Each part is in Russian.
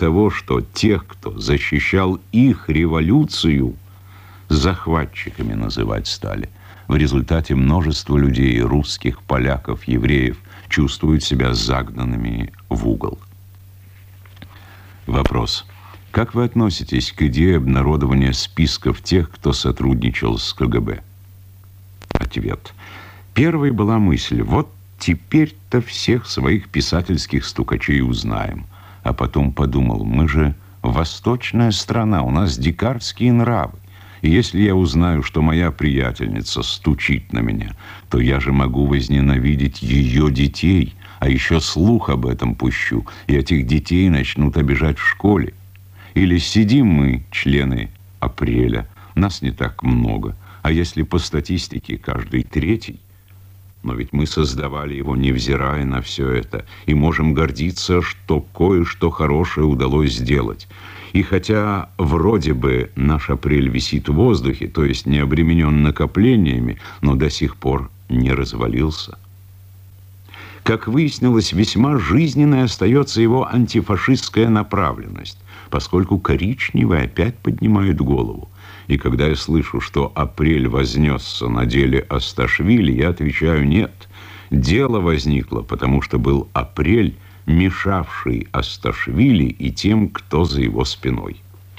того, что тех, кто защищал их революцию, захватчиками называть стали. В результате множество людей, русских, поляков, евреев, чувствуют себя загнанными в угол. Вопрос. Как вы относитесь к идее обнародования списков тех, кто сотрудничал с КГБ? Ответ. Первой была мысль: вот теперь-то всех своих писательских стукачей узнаем. А потом подумал: мы же восточная страна, у нас дикарские нравы. И если я узнаю, что моя приятельница стучит на меня, то я же могу возненавидеть ее детей, а еще слух об этом пущу, и этих детей начнут обижать в школе. Или сидим мы, члены «Апреля», нас не так много, а если по статистике каждый третий, но ведь мы создавали его, невзирая на все это, и можем гордиться, что кое-что хорошее удалось сделать. И хотя вроде бы наш апрель висит в воздухе, то есть не обременен накоплениями, но до сих пор не развалился. Как выяснилось, весьма жизненной остается его антифашистская направленность, поскольку коричневые опять поднимают голову. И когда я слышу, что апрель вознесся на деле Асташвили, я отвечаю: нет, дело возникло, потому что был апрель, мешавший Асташвили и тем, кто за его спиной.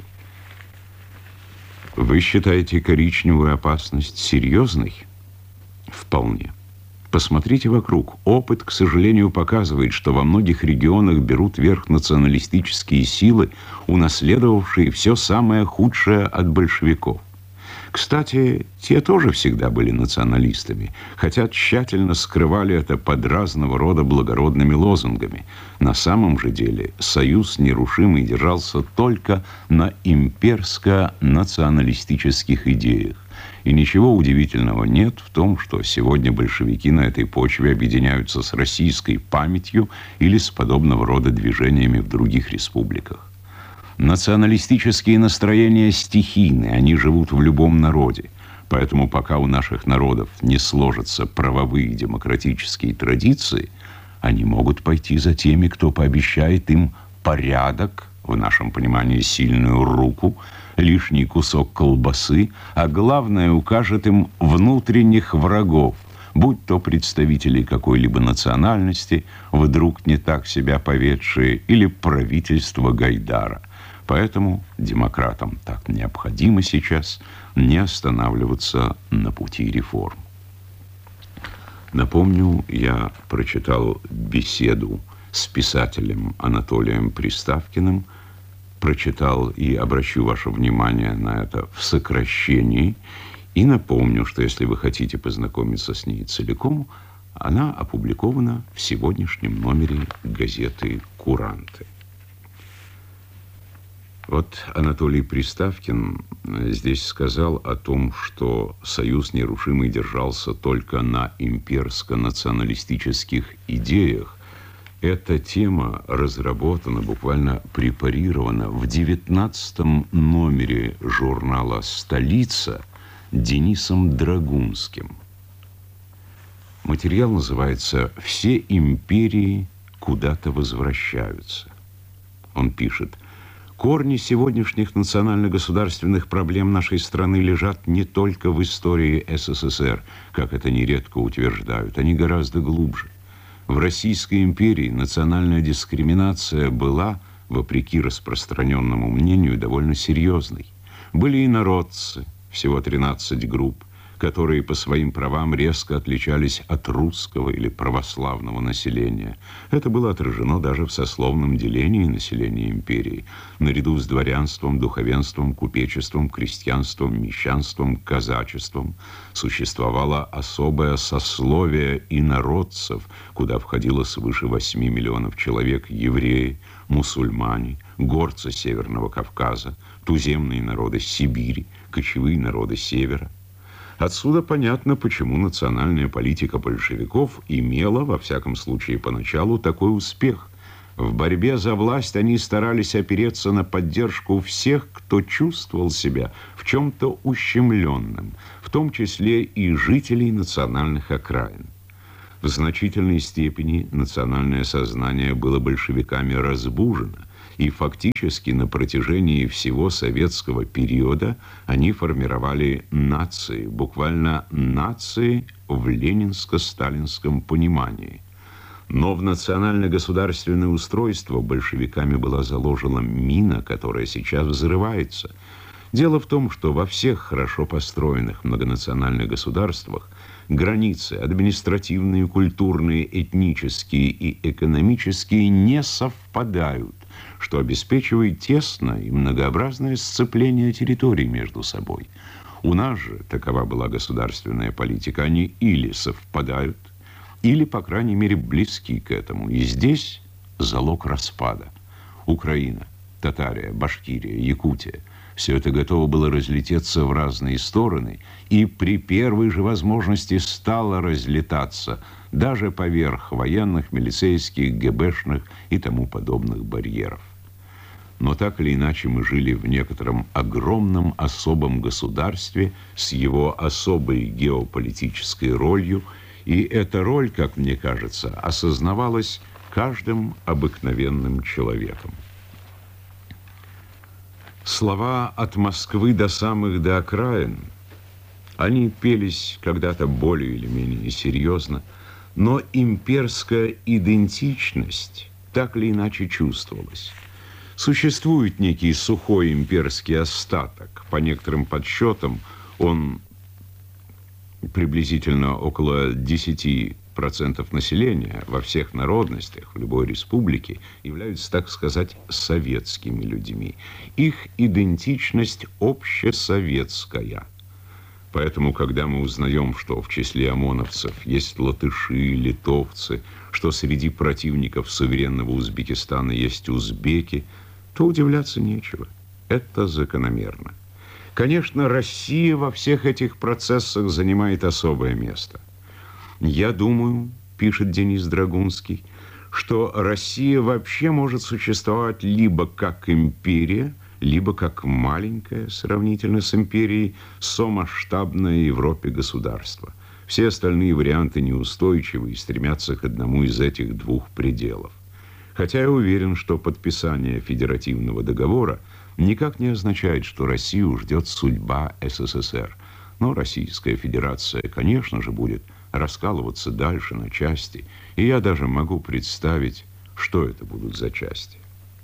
Вы считаете коричневую опасность серьезной? Вполне. Посмотрите вокруг. Опыт, к сожалению, показывает, что во многих регионах берут верх националистические силы, унаследовавшие все самое худшее от большевиков. Кстати, те тоже всегда были националистами, хотя тщательно скрывали это под разного рода благородными лозунгами. На самом же деле союз нерушимый держался только на имперско-националистических идеях. И ничего удивительного нет в том, что сегодня большевики на этой почве объединяются с российской памятью или с подобного рода движениями в других республиках. Националистические настроения стихийны, они живут в любом народе. Поэтому пока у наших народов не сложатся правовые демократические традиции, они могут пойти за теми, кто пообещает им порядок, в нашем понимании сильную руку, лишний кусок колбасы, а главное, укажет им внутренних врагов, будь то представители какой-либо национальности, вдруг не так себя поведшие, или правительство Гайдара. Поэтому демократам так необходимо сейчас не останавливаться на пути реформ. Напомню, я прочитал беседу с писателем Анатолием Приставкиным, прочитал и обращу ваше внимание на это в сокращении, и напомню, что если вы хотите познакомиться с ней целиком, она опубликована в сегодняшнем номере газеты «Куранты». Вот Анатолий Приставкин здесь сказал о том, что союз нерушимый держался только на имперско-националистических идеях. Эта тема разработана, буквально препарирована в 19-м номере журнала «Столица» Денисом Драгунским. Материал называется «Все империи куда-то возвращаются». Он пишет: корни сегодняшних национально-государственных проблем нашей страны лежат не только в истории СССР, как это нередко утверждают, они гораздо глубже. В Российской империи национальная дискриминация была, вопреки распространенному мнению, довольно серьезной. Были инородцы, всего 13 групп, которые по своим правам резко отличались от русского или православного населения. Это было отражено даже в сословном делении населения империи. Наряду с дворянством, духовенством, купечеством, крестьянством, мещанством, казачеством существовало особое сословие инородцев, куда входило свыше 8 миллионов человек: евреи, мусульмане, горцы Северного Кавказа, туземные народы Сибири, кочевые народы Севера. Отсюда понятно, почему национальная политика большевиков имела, во всяком случае поначалу, такой успех. В борьбе за власть они старались опереться на поддержку всех, кто чувствовал себя в чем-то ущемленным, в том числе и жителей национальных окраин. В значительной степени национальное сознание было большевиками разбужено, И фактически на протяжении всего советского периода они формировали нации, буквально нации в ленинско-сталинском понимании. Но в национально-государственное устройство большевиками была заложена мина, которая сейчас взрывается. Дело в том, что во всех хорошо построенных многонациональных государствах границы административные, культурные, этнические и экономические не совпадают, что обеспечивает тесное и многообразное сцепление территорий между собой. У нас же такова была государственная политика. Они или совпадают, или, по крайней мере, близки к этому. И здесь залог распада. Украина, Татария, Башкирия, Якутия – все это готово было разлететься в разные стороны, и при первой же возможности стало разлетаться даже поверх военных, милицейских, ГБшных и тому подобных барьеров. Но так или иначе мы жили в некотором огромном особом государстве с его особой геополитической ролью, и эта роль, как мне кажется, осознавалась каждым обыкновенным человеком. Слова «от Москвы до окраин», они пелись когда-то более или менее серьезно, но имперская идентичность так или иначе чувствовалась. Существует некий сухой имперский остаток. По некоторым подсчетам он приблизительно около 10% населения во всех народностях, в любой республике, являются, так сказать, советскими людьми. Их идентичность общесоветская. Поэтому, когда мы узнаем, что в числе ОМОНовцев есть латыши, литовцы, что среди противников суверенного Узбекистана есть узбеки, то удивляться нечего. Это закономерно. Конечно, Россия во всех этих процессах занимает особое место. Я думаю, пишет Денис Драгунский, что Россия вообще может существовать либо как империя, либо как маленькое, сравнительно с империей, сомасштабное Европе государство. Все остальные варианты неустойчивы и стремятся к одному из этих двух пределов. Хотя я уверен, что подписание федеративного договора никак не означает, что Россию ждет судьба СССР. Но Российская Федерация, конечно же, будет раскалываться дальше на части, и я даже могу представить, что это будут за части.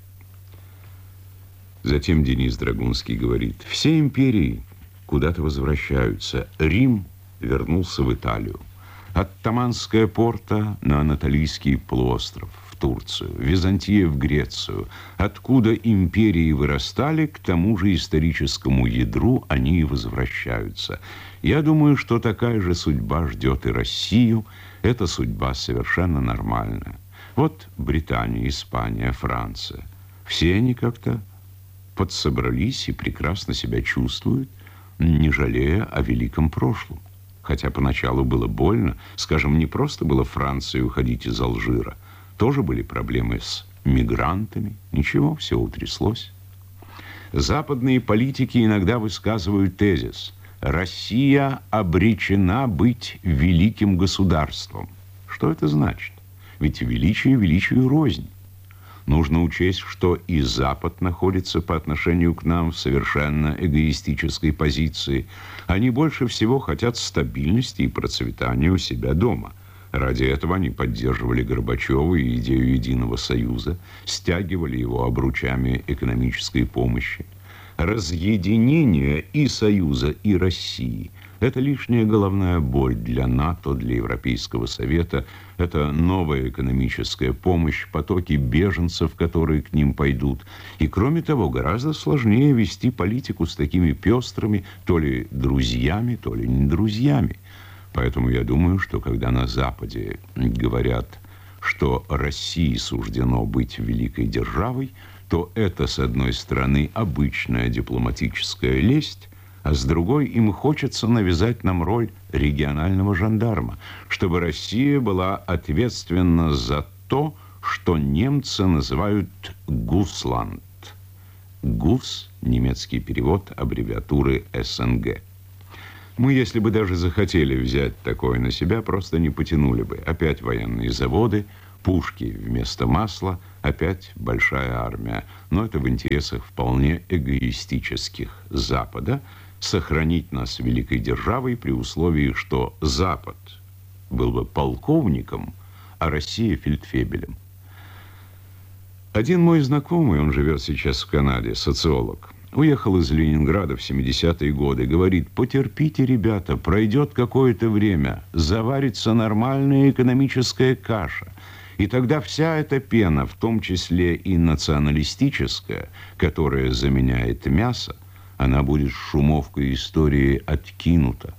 Затем Денис Драгунский говорит: все империи куда-то возвращаются. Рим вернулся в Италию. Оттоманская Порта на Анатолийский полуостров, в Турцию, Византия в Грецию. Откуда империи вырастали, к тому же историческому ядру они и возвращаются. Я думаю, что такая же судьба ждет и Россию. Эта судьба совершенно нормальная. Вот Британия, Испания, Франция. Все они как-то подсобрались и прекрасно себя чувствуют, не жалея о великом прошлом. Хотя поначалу было больно. Скажем, не просто было Франции уходить из Алжира. Тоже были проблемы с мигрантами. Ничего, все утряслось. Западные политики иногда высказывают тезис: Россия обречена быть великим государством. Что это значит? Ведь величие величию рознь. Нужно учесть, что и Запад находится по отношению к нам в совершенно эгоистической позиции. Они больше всего хотят стабильности и процветания у себя дома. Ради этого они поддерживали Горбачева и идею Единого Союза, стягивали его обручами экономической помощи. Разъединение и Союза, и России – это лишняя головная боль для НАТО, для Европейского Совета. Это новая экономическая помощь, потоки беженцев, которые к ним пойдут. И, кроме того, гораздо сложнее вести политику с такими пестрыми то ли друзьями, то ли не друзьями. Поэтому я думаю, что когда на Западе говорят, что России суждено быть великой державой, то это, с одной стороны, обычная дипломатическая лесть, а с другой им хочется навязать нам роль регионального жандарма, чтобы Россия была ответственна за то, что немцы называют «Гусланд». «Гус» – немецкий перевод аббревиатуры СНГ. Мы, если бы даже захотели взять такое на себя, просто не потянули бы. Опять военные заводы, Пушки вместо масла, опять большая армия. Но это в интересах вполне эгоистических Запада сохранить нас великой державой при условии, что Запад был бы полковником, а Россия фельдфебелем. Один мой знакомый, он живет сейчас в Канаде, социолог, уехал из Ленинграда в 70-е годы. Говорит: потерпите, ребята, пройдет какое-то время, заварится нормальная экономическая каша. И тогда вся эта пена, в том числе и националистическая, которая заменяет мясо, она будет шумовкой истории откинута.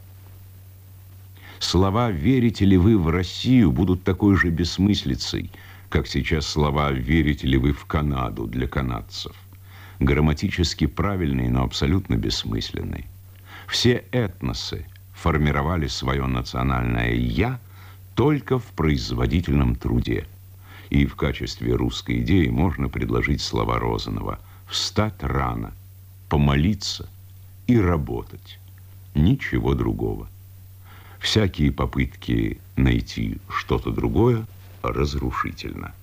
Слова «верите ли вы в Россию» будут такой же бессмыслицей, как сейчас слова «верите ли вы в Канаду» для канадцев. Грамматически правильный, но абсолютно бессмысленный. Все этносы формировали свое национальное «я» только в производительном труде. И в качестве русской идеи можно предложить слова Розанова: «встать рано, помолиться и работать». Ничего другого. Всякие попытки найти что-то другое разрушительно.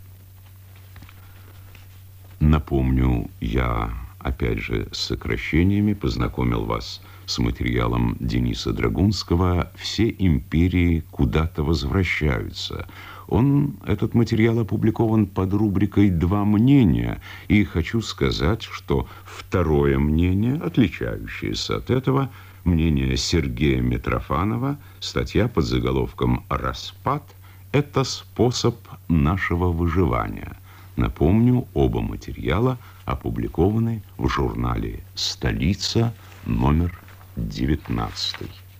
Напомню, я, опять же, с сокращениями познакомил вас с материалом Дениса Драгунского «Все империи куда-то возвращаются». Этот материал опубликован под рубрикой «Два мнения». И хочу сказать, что второе мнение, отличающееся от этого, мнение Сергея Митрофанова, статья под заголовком «Распад – это способ нашего выживания». Напомню, оба материала опубликованы в журнале «Столица», номер 19.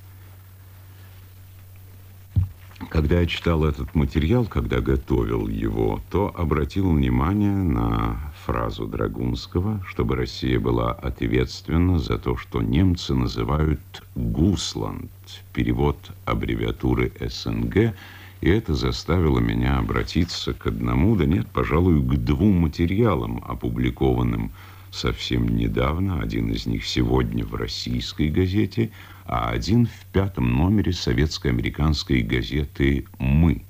Когда я читал этот материал, когда готовил его, то обратил внимание на фразу Драгунского, чтобы Россия была ответственна за то, что немцы называют «Гусланд», перевод аббревиатуры СНГ, и это заставило меня обратиться к одному, да нет, пожалуй, к двум материалам, опубликованным совсем недавно. Один из них сегодня в российской газете, а один в 5-м номере советско-американской газеты «Мы».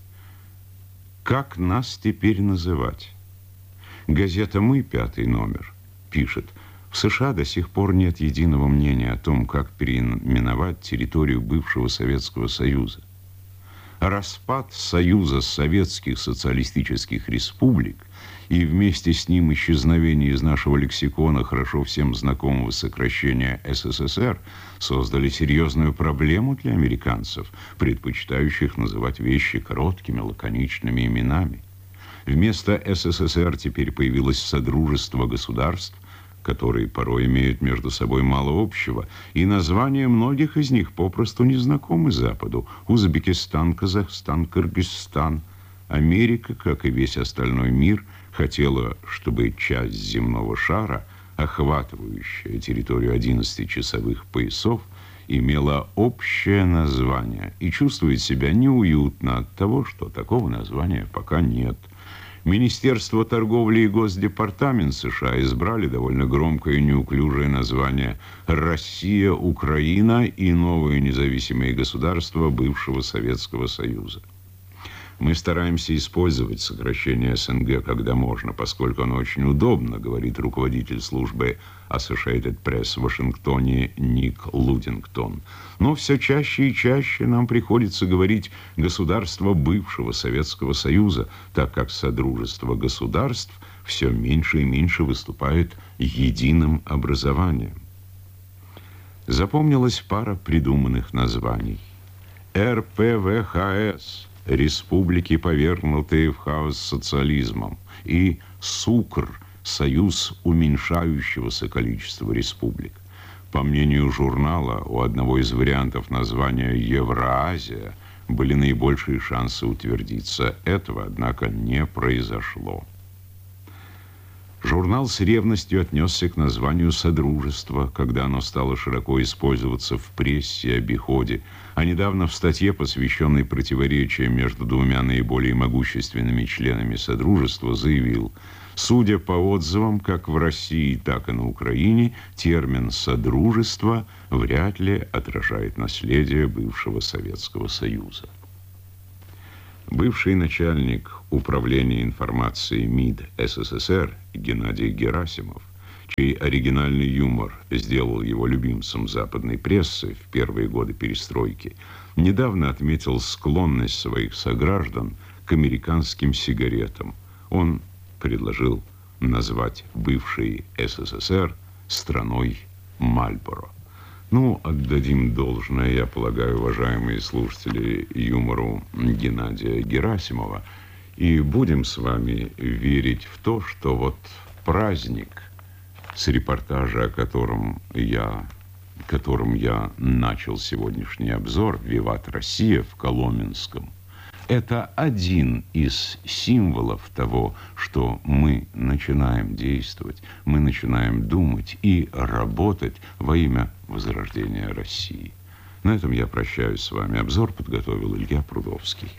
Как нас теперь называть? Газета «Мы», 5-й номер, пишет: в США до сих пор нет единого мнения о том, как переименовать территорию бывшего Советского Союза. Распад Союза Советских Социалистических Республик и вместе с ним исчезновение из нашего лексикона хорошо всем знакомого сокращения СССР создали серьезную проблему для американцев, предпочитающих называть вещи короткими, лаконичными именами. Вместо СССР теперь появилось Содружество государств, которые порой имеют между собой мало общего, и названия многих из них попросту не знакомы Западу. Узбекистан, Казахстан, Кыргызстан. Америка, как и весь остальной мир, хотела, чтобы часть земного шара, охватывающая территорию 11 часовых поясов, имела общее название и чувствует себя неуютно от того, что такого названия пока нет. Министерство торговли и Госдепартамент США избрали довольно громкое и неуклюжее название «Россия, Украина и новые независимые государства бывшего Советского Союза». Мы стараемся использовать сокращение СНГ, когда можно, поскольку оно очень удобно, говорит руководитель службы Associated Press в Вашингтоне Ник Лудингтон. Но все чаще и чаще нам приходится говорить «государство бывшего Советского Союза», так как Содружество государств все меньше и меньше выступает единым образованием. Запомнилась пара придуманных названий. РПВХС – республики, повергнутые в хаос социализмом, и СУКР – союз уменьшающегося количества республик. По мнению журнала, у одного из вариантов названия «Евроазия» были наибольшие шансы утвердиться. Этого, однако, не произошло. Журнал с ревностью отнесся к названию «Содружество», когда оно стало широко использоваться в прессе и обиходе, а недавно в статье, посвященной противоречиям между двумя наиболее могущественными членами Содружества, заявил: судя по отзывам, как в России, так и на Украине, термин «содружество» вряд ли отражает наследие бывшего Советского Союза. Бывший начальник управления информации МИД СССР Геннадий Герасимов, чей оригинальный юмор сделал его любимцем западной прессы в первые годы перестройки, недавно отметил склонность своих сограждан к американским сигаретам. Он предложил назвать бывший СССР страной Мальборо. Ну, отдадим должное, я полагаю, уважаемые слушатели, юмору Геннадия Герасимова, и будем с вами верить в то, что вот праздник, с репортажа, которым я начал сегодняшний обзор, «Виват Россия» в Коломенском, это один из символов того, что мы начинаем действовать, мы начинаем думать и работать во имя возрождения России. На этом я прощаюсь с вами. Обзор подготовил Илья Прудовский.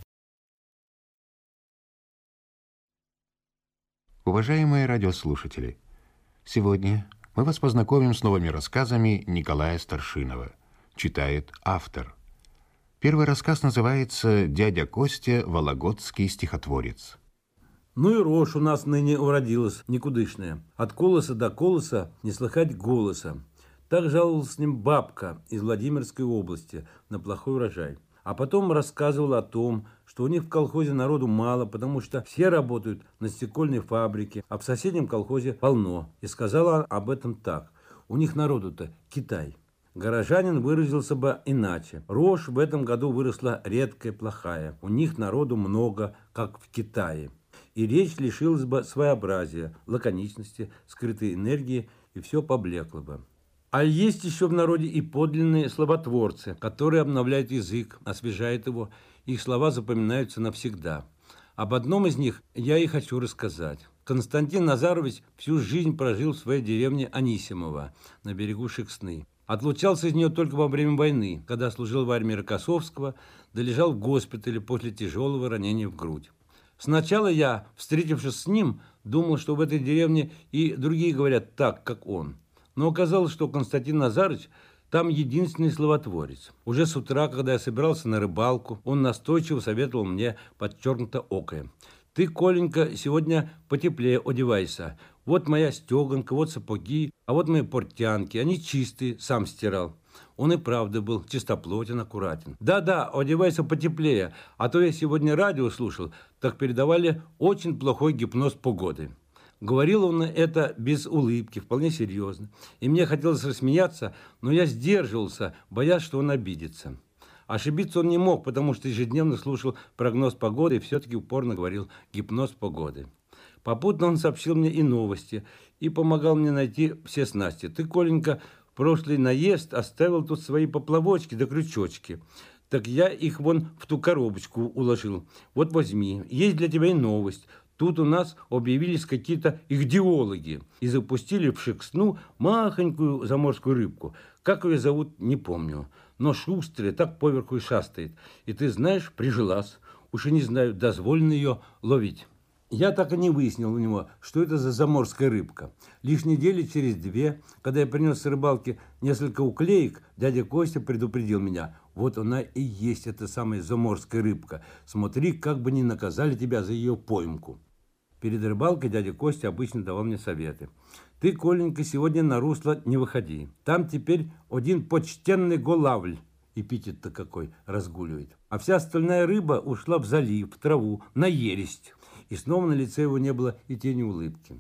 Уважаемые радиослушатели, сегодня мы вас познакомим с новыми рассказами Николая Старшинова. Читает автор. Первый рассказ называется «Дядя Костя, вологодский стихотворец». Ну и рожь у нас ныне уродилась, никудышная. От колоса до колоса не слыхать голоса. Так жаловалась с ним бабка из Владимирской области на плохой урожай. А потом рассказывал о том, что у них в колхозе народу мало, потому что все работают на стекольной фабрике, а в соседнем колхозе полно. И сказала об этом так. У них народу-то Китай. Горожанин выразился бы иначе. Рожь в этом году выросла редкая, плохая. У них народу много, как в Китае. И речь лишилась бы своеобразия, лаконичности, скрытой энергии, и все поблекло бы. А есть еще в народе и подлинные словотворцы, которые обновляют язык, освежают его, их слова запоминаются навсегда. Об одном из них я и хочу рассказать. Константин Назарович всю жизнь прожил в своей деревне Анисимово на берегу Шексны. Отлучался из нее только во время войны, когда служил в армии Рокоссовского, да лежал в госпитале после тяжелого ранения в грудь. Сначала я, встретившись с ним, думал, что в этой деревне и другие говорят так, как он. Но оказалось, что Константин Назарович там единственный словотворец. Уже с утра, когда я собирался на рыбалку, он настойчиво советовал мне подчеркнуто окая. «Ты, Коленька, сегодня потеплее одевайся. Вот моя стеганка, вот сапоги, а вот мои портянки. Они чистые, сам стирал». Он и правда был чистоплотен, аккуратен. «Да-да, одевайся потеплее, а то я сегодня радио слушал, так передавали очень плохой гипноз погоды». Говорил он это без улыбки, вполне серьезно. И мне хотелось рассмеяться, но я сдерживался, боясь, что он обидится. Ошибиться он не мог, потому что ежедневно слушал прогноз погоды и все-таки упорно говорил «гипноз погоды». Попутно он сообщил мне и новости, и помогал мне найти все снасти. «Ты, Коленька, в прошлый наезд оставил тут свои поплавочки да крючочки. Так я их вон в ту коробочку уложил. Вот возьми, есть для тебя и новость». Тут у нас объявились какие-то ихтиологи и запустили в Шексну махонькую заморскую рыбку. Как ее зовут, не помню. Но шустрая, так поверху и шастает. И ты знаешь, прижилась. Уж и не знаю, дозволено ее ловить. Я так и не выяснил у него, что это за заморская рыбка. Лишь недели через две, когда я принес с рыбалки несколько уклеек, дядя Костя предупредил меня. Вот она и есть эта самая заморская рыбка. Смотри, как бы не наказали тебя за ее поймку. Перед рыбалкой дядя Костя обычно давал мне советы. «Ты, Коленька, сегодня на русло не выходи. Там теперь один почтенный голавль». Эпитет-то какой разгуливает. А вся остальная рыба ушла в залив, в траву, на ересть. И снова на лице его не было и тени улыбки.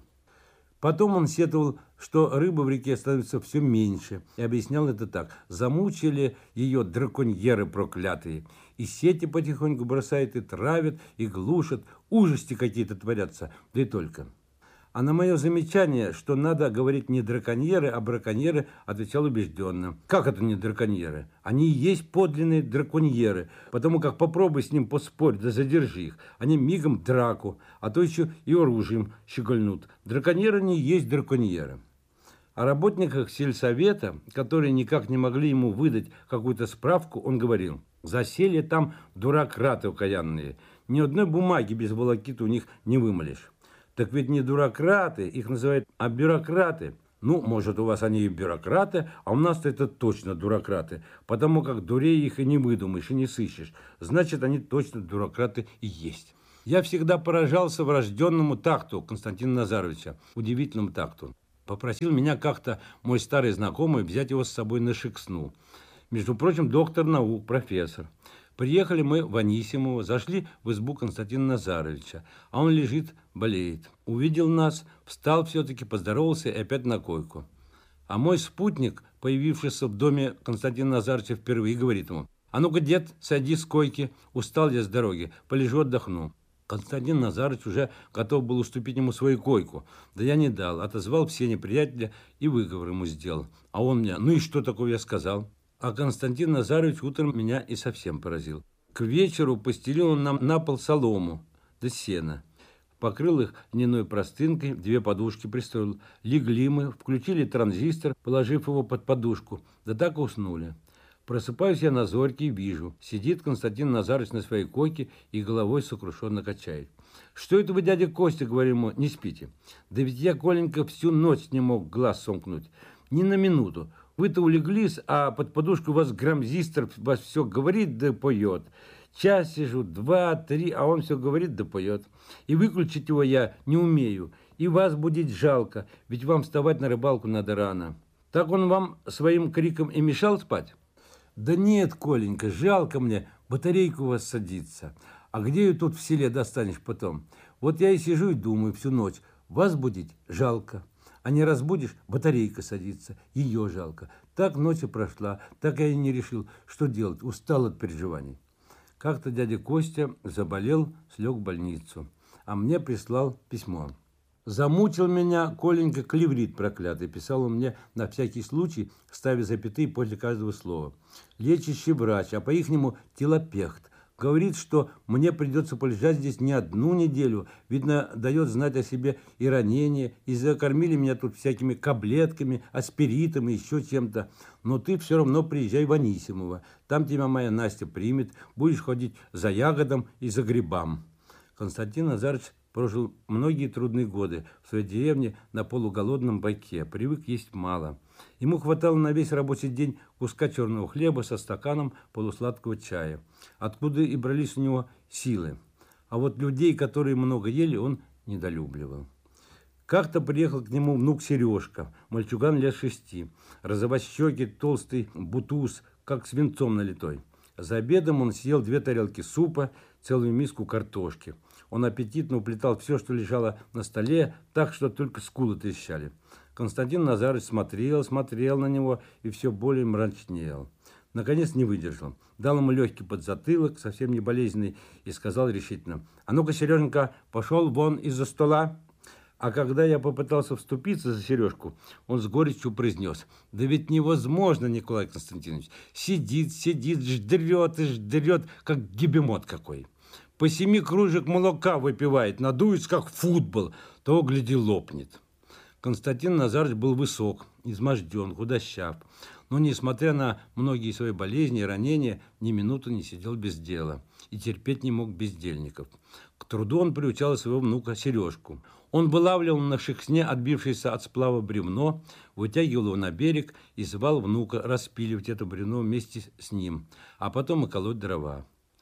Потом он сетовал, что рыба в реке становится все меньше, и объяснял это так. Замучили ее драконьеры проклятые, и сети потихоньку бросают, и травят, и глушат, ужасти какие-то творятся, да и только. А на мое замечание, что надо говорить не драконьеры, а браконьеры, отвечал убежденно. Как это не драконьеры? Они и есть подлинные драконьеры, потому как попробуй с ним поспорь, да задержи их. Они мигом драку, а то еще и оружием щегольнут. Драконьеры не есть драконьеры. О работниках сельсовета, которые никак не могли ему выдать какую-то справку, он говорил: засели там дуракраты окаянные. Ни одной бумаги без волокиты у них не вымолишь. Так ведь не дуракраты, их называют, а бюрократы. Ну, может, у вас они и бюрократы, а у нас-то это точно дуракраты, потому как дурей их и не выдумаешь, и не сыщешь. Значит, они точно дуракраты и есть. Я всегда поражался врожденному такту Константина Назаровича, удивительному такту. Попросил меня как-то мой старый знакомый взять его с собой на Шексну. Между прочим, доктор наук, профессор. Приехали мы в Анисимово, зашли в избу Константина Назаровича, а он лежит, болеет. Увидел нас, встал все-таки, поздоровался и опять на койку. А мой спутник, появившийся в доме Константина Назаровича впервые, говорит ему: «А ну-ка, дед, садись с койки, устал я с дороги, полежу, отдохну». Константин Назарович уже готов был уступить ему свою койку. Да я не дал, отозвал все неприятеля и выговор ему сделал. А он мне: «Ну и что такое я сказал?» А Константин Назарович утром меня и совсем поразил. К вечеру постелил он нам на пол солому да сена. Покрыл их льняной простынкой, 2 подушки пристроил. Легли мы, включили транзистор, положив его под подушку. Да так и уснули. Просыпаюсь я на зорьке и вижу. Сидит Константин Назарович на своей койке и головой сокрушенно качает. «Что это вы, дядя Костя, — говорю ему, — не спите? Да ведь я, Коленька, всю ночь не мог глаз сомкнуть. Ни на минуту. Вы-то улеглись, а под подушку у вас грамзистор вас все говорит да поет. Час сижу, 2, 3, а он все говорит да поет. И выключить его я не умею. И вас будить жалко, ведь вам вставать на рыбалку надо рано. Так он вам своим криком и мешал спать?» «Да нет, Коленька, жалко мне, батарейка у вас садится. А где ее тут в селе достанешь потом? Вот я и сижу и думаю всю ночь, вас будить жалко. А не разбудишь, батарейка садится, ее жалко. Так ночь и прошла, так я и не решил, что делать, устал от переживаний». Как-то дядя Костя заболел, слег в больницу, а мне прислал письмо. «Замучил меня, Коленька, клеврит проклятый», писал он мне на всякий случай, ставя запятые после каждого слова. «Лечащий врач, а по-ихнему телопехт. Говорит, что мне придется полежать здесь не 1 неделю. Видно, дает знать о себе и ранение, и закормили меня тут всякими таблетками, аспиритом и еще чем-то. Но ты все равно приезжай в Анисимово. Там тебя моя Настя примет, будешь ходить за ягодом и за грибам». Константин Назарович прожил многие трудные годы в своей деревне на полуголодном байке, привык есть мало. Ему хватало на весь рабочий день куска черного хлеба со стаканом полусладкого чая, откуда и брались у него силы. А вот людей, которые много ели, он недолюбливал. Как-то приехал к нему внук Сережка, мальчуган лет 6, розовощекий, толстый бутуз, как свинцом налитой. За обедом он съел 2 тарелки супа, целую миску картошки. Он аппетитно уплетал все, что лежало на столе, так что только скулы трещали. Константин Назарович смотрел на него и все более мрачнел. Наконец не выдержал. Дал ему легкий подзатылок, совсем не болезненный, и сказал решительно: «А ну-ка, Сереженька, пошел вон из-за стола». А когда я попытался вступиться за Сережку, он с горечью произнес: «Да ведь невозможно, Николай Константинович. Сидит, ждет и ждет, как гибемот какой. По 7 кружек молока выпивает, надуется, как футбол, того, гляди, лопнет». Константин Назарович был высок, изможден, худощав, но, несмотря на многие свои болезни и ранения, ни минуты не сидел без дела и терпеть не мог бездельников. К труду он приучал своего внука Сережку. Он вылавливал на Шексне отбившееся от сплава бревно, вытягивал его на берег и звал внука распиливать это бревно вместе с ним, а потом и колоть дрова.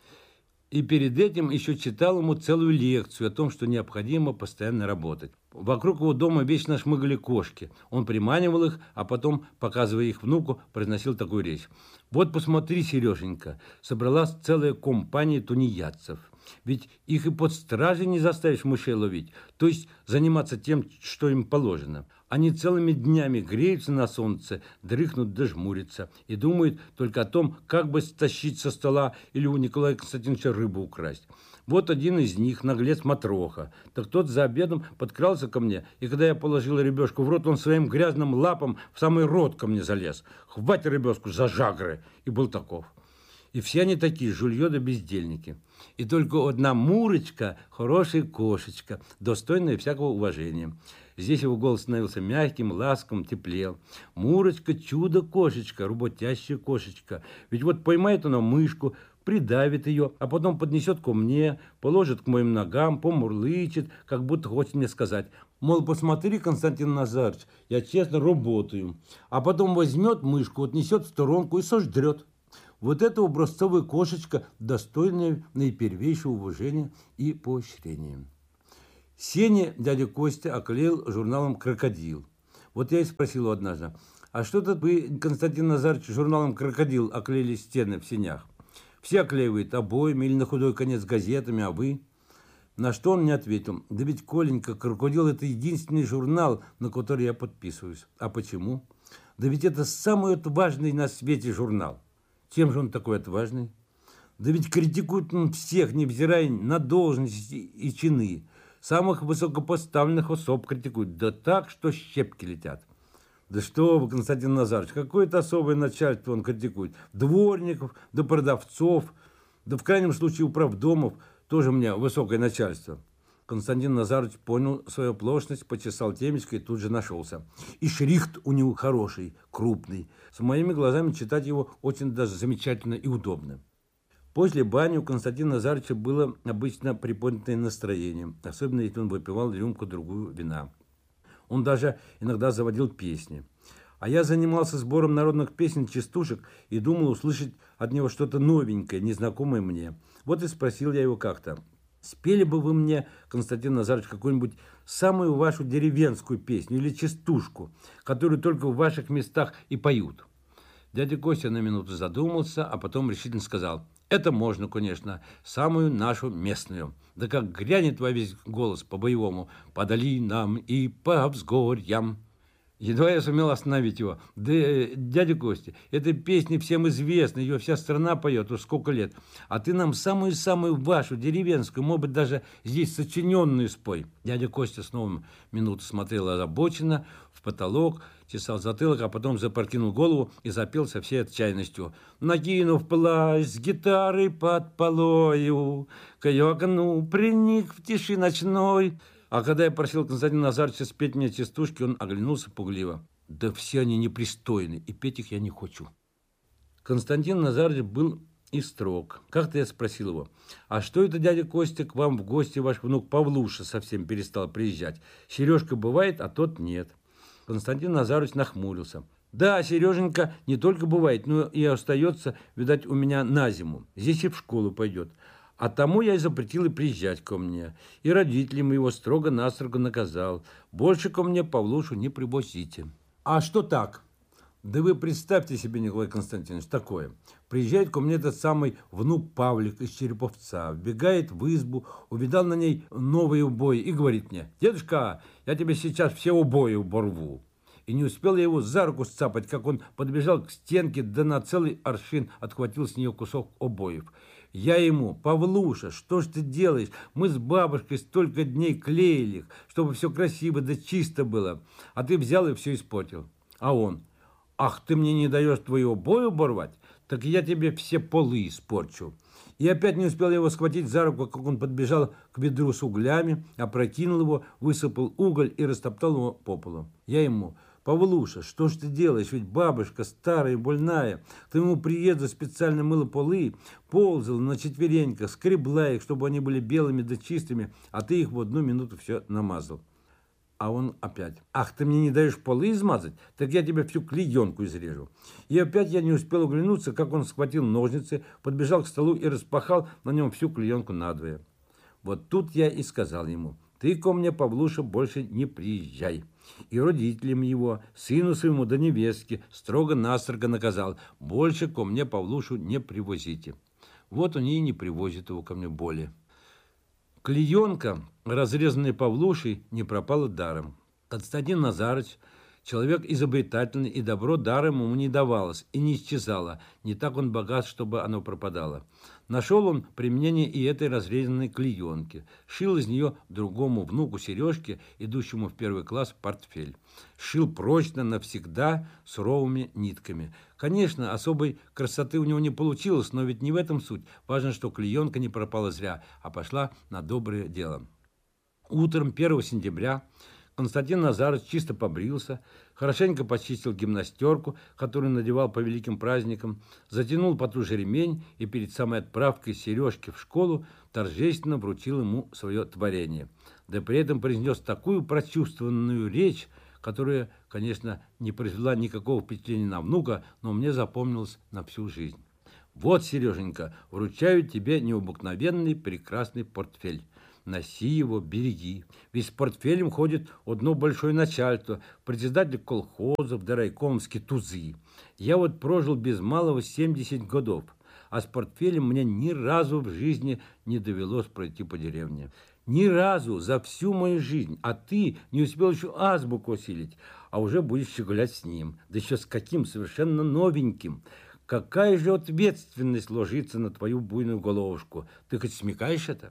И перед этим еще читал ему целую лекцию о том, что необходимо постоянно работать. Вокруг его дома вечно шмыгали кошки. Он приманивал их, а потом, показывая их внуку, произносил такую речь: «Вот посмотри, Сереженька, собралась целая компания тунеядцев. Ведь их и под стражей не заставишь мышей ловить, то есть заниматься тем, что им положено. Они целыми днями греются на солнце, дрыхнут да жмурятся и думают только о том, как бы стащить со стола или у Николая Константиновича рыбу украсть. Вот один из них, наглец Матроха, так тот за обедом подкрался ко мне, и когда я положил ребешку в рот, он своим грязным лапом в самый рот ко мне залез. Хватит ребешку за жагры!» И был таков. И все они такие жульё да бездельники. И только одна Мурочка, хорошая кошечка, достойная всякого уважения. Здесь его голос становился мягким, ласковым, теплел. Мурочка – чудо-кошечка, работящая кошечка. Ведь вот поймает она мышку, придавит ее, а потом поднесет ко мне, положит к моим ногам, помурлычет, как будто хочет мне сказать, мол, посмотри, Константин Назарович, я честно работаю. А потом возьмет мышку, отнесет в сторонку и сождрет. Вот это образцовая кошечка, достойная наипервейшего уважения и поощрения. Сеня дядя Костя оклеил журналом «Крокодил». Вот я и спросил его однажды, а что-то вы, Константин Назарович, журналом «Крокодил» оклеили стены в сенях? Все оклеивают обоями или на худой конец газетами, а вы? На что он мне ответил, да ведь, Коленька, «Крокодил» – это единственный журнал, на который я подписываюсь. А почему? Да ведь это самый важный на свете журнал. Чем же он такой отважный? Да ведь критикует он всех, невзирая на должности и чины. Самых высокопоставленных особ критикует, да так, что щепки летят. Да что вы, Константин Назарович, какое-то особое начальство он критикует. Дворников, да продавцов, да в крайнем случае управдомов, тоже у меня высокое начальство. Константин Назарович понял свою оплошность, почесал темечко и тут же нашелся. И шрифт у него хороший, крупный. С моими глазами читать его очень даже замечательно и удобно. После бани у Константина Назаровича было обычно приподнятое настроение, особенно если он выпивал рюмку-другую вина. Он даже иногда заводил песни. А я занимался сбором народных песен, частушек и думал услышать от него что-то новенькое, незнакомое мне. Вот и спросил я его как-то. Спели бы вы мне, Константин Назарович, какую-нибудь самую вашу деревенскую песню или частушку, которую только в ваших местах и поют? Дядя Костя на минуту задумался, а потом решительно сказал, это можно, конечно, самую нашу местную. Да как грянет во весь голос по-боевому, по долинам и по взгорьям. Едва я сумел остановить его. Да, дядя Костя, эта песня всем известна, ее вся страна поет уж сколько лет. А ты нам самую-самую вашу, деревенскую, может быть, даже здесь сочиненную спой. Дядя Костя снова минуту смотрел озабоченно в потолок, чесал затылок, а потом запрокинул голову и запел со всей отчаянностью. Накинув плащ с гитарой под полою, к ее окну приник в тиши ночной. А когда я просил Константина Назаровича спеть мне частушки, он оглянулся пугливо. Да все они непристойны, и петь их я не хочу. Константин Назарович был и строг. Как-то я спросил его, а что это, дядя Костя, к вам в гости ваш внук Павлуша совсем перестал приезжать? Сережка бывает, а тот нет. Константин Назарович нахмурился. Да, Сереженька не только бывает, но и остается, видать, у меня на зиму. Здесь и в школу пойдет. А тому я и запретил и приезжать ко мне. И родителям его строго-настрого наказал. Больше ко мне Павлушу не привозите. А что так? Да вы представьте себе, Николай Константинович, такое. Приезжает ко мне этот самый внук Павлик из Череповца, вбегает в избу, увидал на ней новые убои и говорит мне, дедушка, я тебе сейчас все убои оборву. И не успел я его за руку сцапать, как он подбежал к стенке, да на целый аршин отхватил с нее кусок обоев. Я ему, Павлуша, что ж ты делаешь? Мы с бабушкой столько дней клеили их, чтобы все красиво да чисто было. А ты взял и все испортил. А он, ах, ты мне не даешь твою обои оборвать? Так я тебе все полы испорчу. И опять не успел я его схватить за руку, как он подбежал к ведру с углями, опрокинул его, высыпал уголь и растоптал его по полу. Я ему, Павлуша, что ж ты делаешь? Ведь бабушка старая и больная. К твоему приезду специально мыла полы, ползала на четвереньках, скребла их, чтобы они были белыми да чистыми, а ты их в одну минуту все намазал. А он опять, ах, ты мне не даешь полы измазать? Так я тебе всю клеенку изрежу. И опять я не успел оглянуться, как он схватил ножницы, подбежал к столу и распахал на нем всю клеенку надвое. Вот тут я и сказал ему, ты ко мне, Павлуша, больше не приезжай. И родителям его, сыну своему да невестке строго-настрого наказал, больше ко мне Павлушу не привозите. Вот они и не привозят его ко мне более. Клеенка, разрезанная Павлушей, не пропала даром. Константин Назарович, человек изобретательный, и добро даром ему не давалось и не исчезало. Не так он богат, чтобы оно пропадало. Нашел он применение и этой разрезанной клеенки. Шил из нее другому внуку Сережке, идущему в 1 класс, портфель. Шил прочно, навсегда, суровыми нитками. Конечно, особой красоты у него не получилось, но ведь не в этом суть. Важно, что клеенка не пропала зря, а пошла на доброе дело. Утром 1 сентября Константин Назарович чисто побрился, хорошенько почистил гимнастерку, которую надевал по великим праздникам, затянул потуже ремень и перед самой отправкой Сережки в школу торжественно вручил ему свое творение. Да при этом произнес такую прочувствованную речь, которая, конечно, не произвела никакого впечатления на внука, но мне запомнилась на всю жизнь. «Вот, Сереженька, вручаю тебе необыкновенный прекрасный портфель. Носи его, береги. Ведь с портфелем ходит одно большое начальство, председатель колхозов, да райкомовские тузы. Я вот прожил без малого 70 годов, а с портфелем мне ни разу в жизни не довелось пройти по деревне. Ни разу за всю мою жизнь. А ты не успел еще азбуку осилить, а уже будешь щеголять с ним. Да еще с каким совершенно новеньким. Какая же ответственность ложится на твою буйную головушку? Ты хоть смекаешь это?»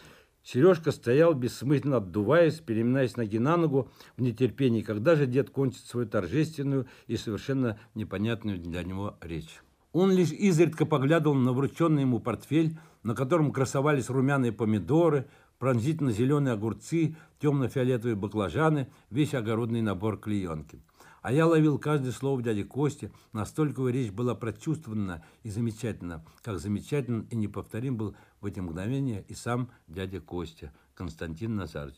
Сережка стоял, бессмысленно отдуваясь, переминаясь ноги на ногу в нетерпении, когда же дед кончит свою торжественную и совершенно непонятную для него речь. Он лишь изредка поглядывал на врученный ему портфель, на котором красовались румяные помидоры, пронзительно-зеленые огурцы, темно-фиолетовые баклажаны, весь огородный набор клеенки. А я ловил каждое слово дяди Кости, настолько его речь была прочувствована и замечательна, как замечателен и неповторим был в эти мгновения и сам дядя Костя, Константин Назарович.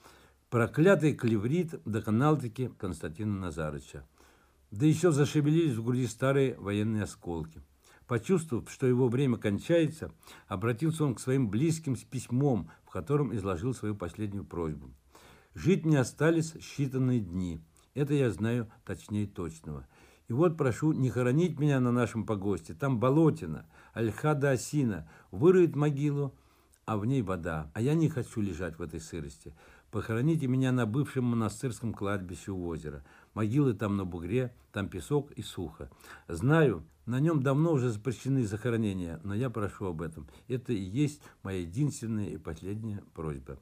Проклятый клеврит доконал-таки Константина Назаровича. Да еще зашевелились в груди старые военные осколки. Почувствовав, что его время кончается, обратился он к своим близким с письмом, в котором изложил свою последнюю просьбу. «Жить мне остались считанные дни. Это я знаю точнее точного. И вот прошу не хоронить меня на нашем погосте. Там болотина, ольха да осина. Выроют могилу, а в ней вода. А я не хочу лежать в этой сырости. Похороните меня на бывшем монастырском кладбище у озера. Могилы там на бугре, там песок и сухо. Знаю, на нем давно уже запрещены захоронения, но я прошу об этом. Это и есть моя единственная и последняя просьба».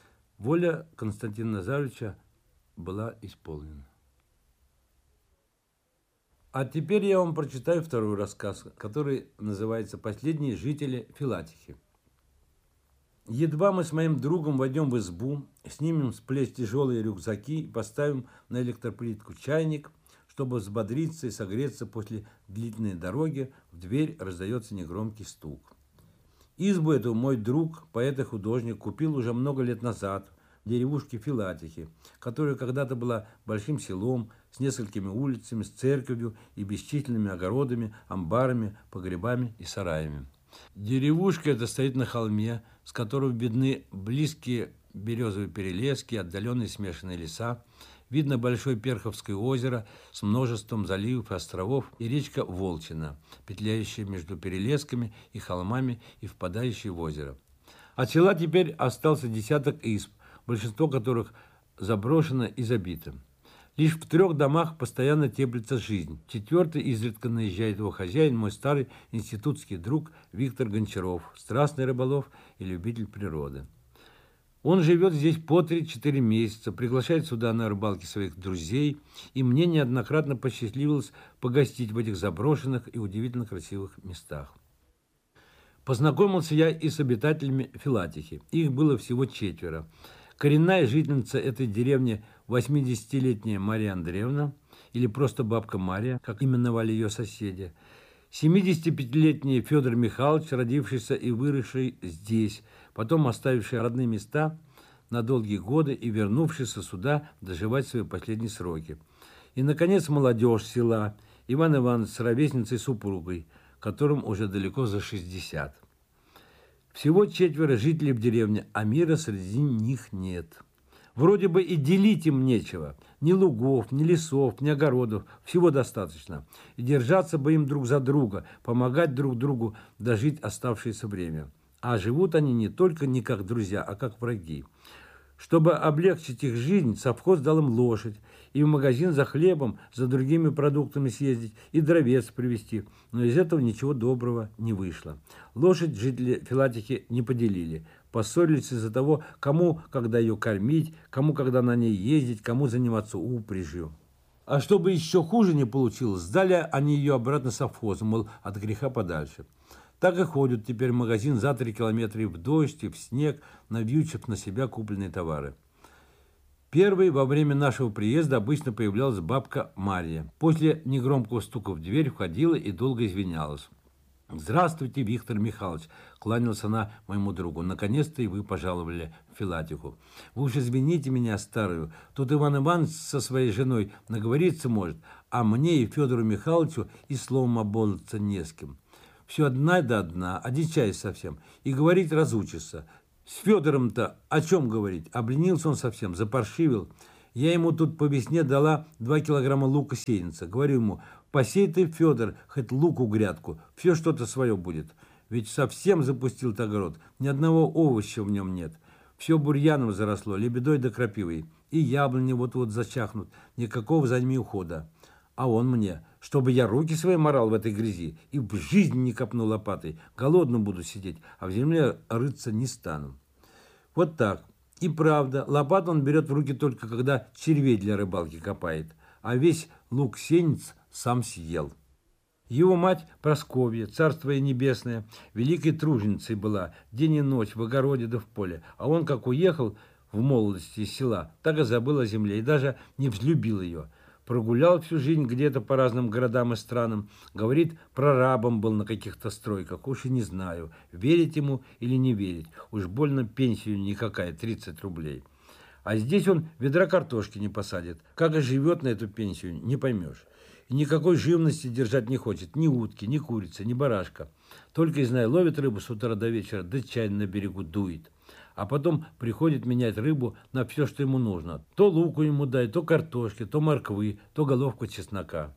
Воля Константина Назаровича была исполнена. А теперь я вам прочитаю второй рассказ, который называется «Последние жители Филатихи». Едва мы с моим другом войдем в избу, снимем с плеч тяжелые рюкзаки и поставим на электроплитку чайник, чтобы взбодриться и согреться после длительной дороги, в дверь раздается негромкий стук. Избу эту мой друг, поэт и художник, купил уже много лет назад в деревушке Филатихи, которая когда-то была большим селом с несколькими улицами, с церковью и бесчисленными огородами, амбарами, погребами и сараями. Деревушка эта стоит на холме, с которого видны близкие березовые перелески, отдаленные смешанные леса. Видно большое Перховское озеро с множеством заливов и островов и речка Волчина, петляющая между перелесками и холмами и впадающая в озеро. От села теперь остался десяток изб, большинство которых заброшено и забито. Лишь в 3 домах постоянно теплится жизнь. 4-й изредка наезжает его хозяин, мой старый институтский друг Виктор Гончаров, страстный рыболов и любитель природы. Он живет здесь по 3-4 месяца, приглашает сюда на рыбалки своих друзей, и мне неоднократно посчастливилось погостить в этих заброшенных и удивительно красивых местах. Познакомился я и с обитателями Филатихи. Их было всего 4. Коренная жительница этой деревни 80-летняя Мария Андреевна, или просто бабка Мария, как именовали ее соседи, 75-летний Федор Михайлович, родившийся и выросший здесь, потом оставивший родные места на долгие годы и вернувшийся сюда доживать свои последние сроки. И, наконец, молодежь села, Иван Иванович с ровесницей супругой, которым уже далеко за 60. Всего 4 жителей в деревне, а мира среди них нет. Вроде бы и делить им нечего. Ни лугов, ни лесов, ни огородов. Всего достаточно. И держаться бы им друг за друга, помогать друг другу дожить оставшееся время. А живут они не только не как друзья, а как враги. Чтобы облегчить их жизнь, совхоз дал им лошадь, и в магазин за хлебом, за другими продуктами съездить, и дровец привезти. Но из этого ничего доброго не вышло. Лошадь жители Филатихи не поделили. Поссорились из-за того, кому когда ее кормить, кому когда на ней ездить, кому заниматься упряжью. А чтобы еще хуже не получилось, сдали они ее обратно совхозу, мол, от греха подальше. Так и ходят теперь в магазин за 3 километра и в дождь, и в снег, навьючив на себя купленные товары. Первой во время нашего приезда обычно появлялась бабка Марья. После негромкого стука в дверь входила и долго извинялась. «Здравствуйте, Виктор Михайлович!» – кланялась она моему другу. «Наконец-то и вы пожаловали в Филатиху. Вы уж извините меня, старую. Тут Иван Иванович со своей женой наговориться может, а мне и Федору Михайловичу и словом обмолвиться не с кем. Все одна да одна, одичай совсем, и говорить разучится. С Федором-то о чем говорить? Обленился он совсем, запаршивил. Я ему тут по весне дала 2 килограмма лука сеянца. Говорю ему: посей ты, Федор, хоть луку грядку, все что-то свое будет. Ведь совсем запустил огород, ни одного овоща в нем нет. Все бурьяном заросло, лебедой да крапивой. И яблони вот-вот зачахнут, никакого за ними ухода. А он мне, чтобы я руки свои морал в этой грязи и в жизни не копну лопатой, голодным буду сидеть, а в земле рыться не стану. Вот так. И правда, лопату он берет в руки только когда червей для рыбалки копает, а весь лук-сеянец сам съел. Его мать Прасковья, царство ей небесное, великой труженицей была, день и ночь в огороде да в поле, а он, как уехал в молодости из села, так и забыл о земле и даже не взлюбил ее. Прогулял всю жизнь где-то по разным городам и странам. Говорит, прорабом был на каких-то стройках. Уж и не знаю, верить ему или не верить. Уж больно пенсию никакая, 30 рублей. А здесь он ведра картошки не посадит. Как и живет на эту пенсию, не поймешь. И никакой живности держать не хочет. Ни утки, ни курицы, ни барашка. Только, и знаю, ловит рыбу с утра до вечера, да чай на берегу дует. А потом приходит менять рыбу на все, что ему нужно. То луку ему дай, то картошки, то морквы, то головку чеснока.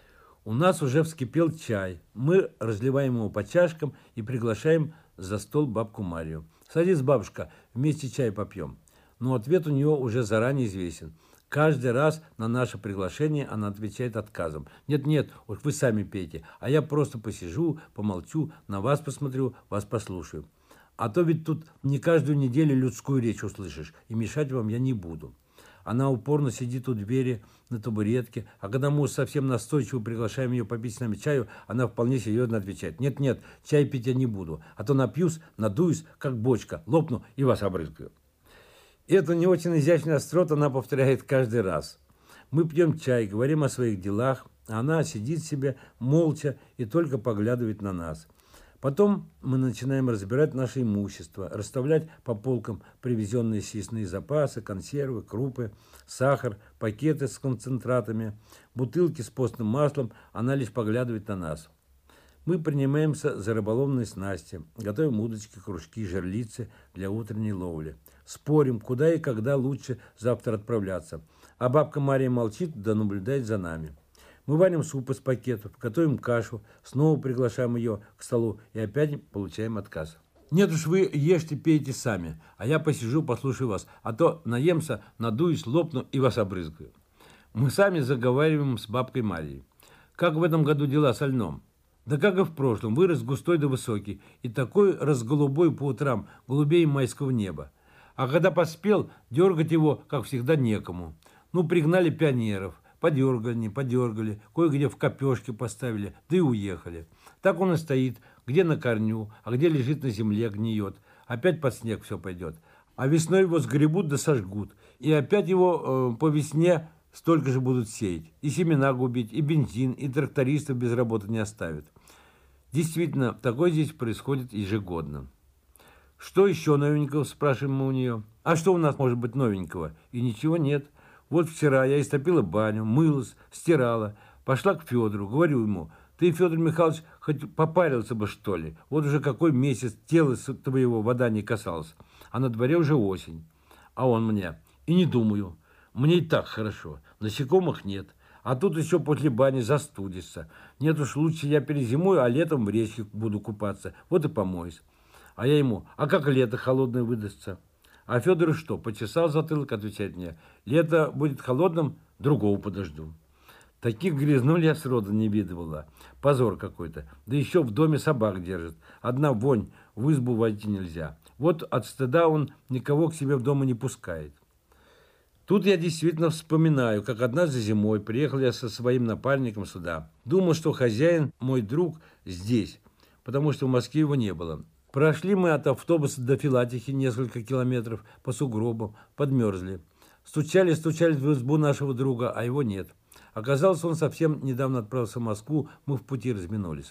У нас уже вскипел чай. Мы разливаем его по чашкам и приглашаем за стол бабку Марию. «Садись, бабушка, вместе чай попьем». Но ответ у нее уже заранее известен. Каждый раз на наше приглашение она отвечает отказом. «Нет, уж вы сами пейте, а я просто посижу, помолчу, на вас посмотрю, вас послушаю. А то ведь тут не каждую неделю людскую речь услышишь, и мешать вам я не буду». Она упорно сидит у двери на табуретке, а когда мы совсем настойчиво приглашаем ее попить с нами чаю, она вполне серьезно отвечает: «Нет, чай пить я не буду, а то напьюсь, надуюсь, как бочка, лопну и вас обрызгаю». Эту не очень изящную остроту она повторяет каждый раз. Мы пьем чай, говорим о своих делах, а она сидит себе молча и только поглядывает на нас. Потом мы начинаем разбирать наше имущество, расставлять по полкам привезенные съестные запасы, консервы, крупы, сахар, пакеты с концентратами, бутылки с постным маслом. Она лишь поглядывает на нас. Мы принимаемся за рыболовные снасти, готовим удочки, кружки, жерлицы для утренней ловли. Спорим, куда и когда лучше завтра отправляться. А бабка Мария молчит да наблюдает за нами. Мы варим суп из пакетов, готовим кашу, снова приглашаем ее к столу и опять получаем отказ. «Нет уж, вы ешьте, пейте сами, а я посижу, послушаю вас, а то наемся, надуюсь, лопну и вас обрызгаю». Мы сами заговариваем с бабкой Марией. «Как в этом году дела со льном?» «Да как и в прошлом, вырос густой да высокий, и такой разголубой по утрам, голубее майского неба. А когда поспел, дергать его, как всегда, некому. Ну, пригнали пионеров». Подергали, кое-где в копешке поставили, да и уехали. Так он и стоит, где на корню, а где лежит на земле, гниет. Опять под снег все пойдет. А весной его сгребут да сожгут. И опять его по весне столько же будут сеять. И семена губить, и бензин, и трактористов без работы не оставят. Действительно, такое здесь происходит ежегодно. «Что еще новенького?» – спрашиваем мы у нее. «А что у нас может быть новенького?» И ничего нет. Вот вчера я истопила баню, мылась, стирала, пошла к Федору, говорю ему: «Ты, Федор Михайлович, хоть попарился бы, что ли? Вот уже какой месяц тела твоего вода не касалась, а на дворе уже осень». А он мне: «И не думаю, мне и так хорошо, насекомых нет, а тут еще после бани застудишься. Нет уж, лучше я перезимую, а летом в речке буду купаться, вот и помоюсь». А я ему: «А как лето холодное выдастся?» А Федор что, почесал затылок, отвечает мне: «Лето будет холодным, другого подожду». Таких грязнуль я сроду не видывала. Позор какой-то. Да еще в доме собак держит. Одна вонь, в избу войти нельзя. Вот от стыда он никого к себе в дом не пускает. Тут я действительно вспоминаю, как однажды зимой приехал я со своим напарником сюда. Думал, что хозяин, мой друг, здесь, потому что в Москве его не было. Прошли мы от автобуса до Филатихи несколько километров по сугробам, подмерзли. Стучались в избу нашего друга, а его нет. Оказалось, он совсем недавно отправился в Москву, мы в пути разминулись.